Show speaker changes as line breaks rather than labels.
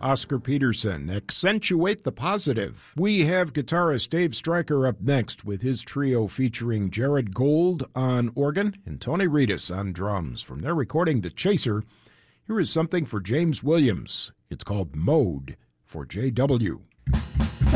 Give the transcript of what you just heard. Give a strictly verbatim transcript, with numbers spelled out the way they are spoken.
Oscar Peterson, Accentuate the Positive. We have guitarist Dave Stryker up next with his trio featuring Jared Gold on organ and Tony Reedus on drums. From their recording, The Chaser, here is something for James Williams. It's called Mode for J W.